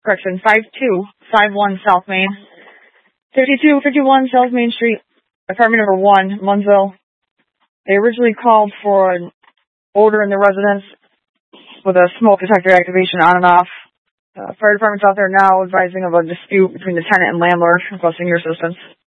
correction, 5251 South Main, 5251 South Main Street, apartment number 1, Munnsville. They originally called for an odor in the residence with a smoke detector activation on and off. Fire department's out there now advising of a dispute between the tenant and landlord requesting your assistance.